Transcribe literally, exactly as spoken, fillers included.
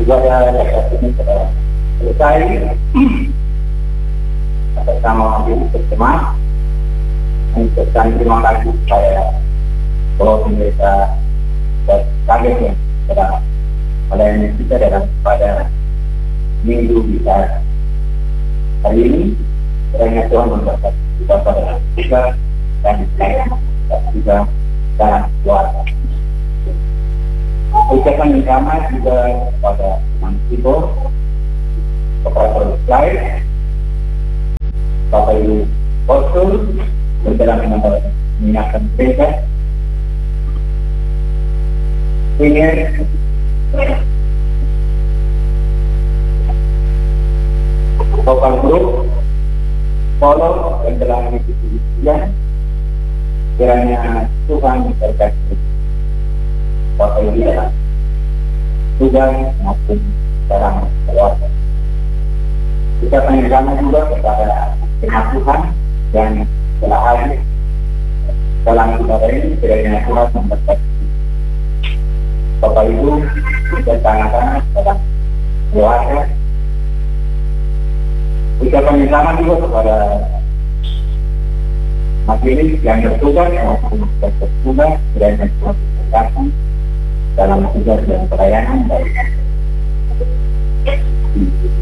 juga ya ini sudah selesai atas nama Majelis Bersama. Mengucapkan terima kasih kepada Bapak Pemerintah dan kaget ya pada melayani kita dalam pada minggu kita hari ini. Kiranya Tuhan memberkati kita pada kita dan saya juga dan keluarga. Ucapan yang sama juga kepada teman Ibu, operator slide, Bapak Ibu Konsul, berjalan mengingatkan mereka. Ingin Bapak Guru, Polo, dan dalam mengikuti ujian, kiranya Tuhan memberkati Bapak Ibu dalam tugas maupun dalam keluarga. Kita pengen juga kepada Tuhan dan telah hadir dalam ibadah ini, kiranya Tuhan memberkati Bapak Ibu dan anak-anak dalam keluarga. Ucapan yang sama juga kepada majelis yang bertugas maupun bertugas, kiranya Tuhan memberkati dalam tugas dan pelayanan baik.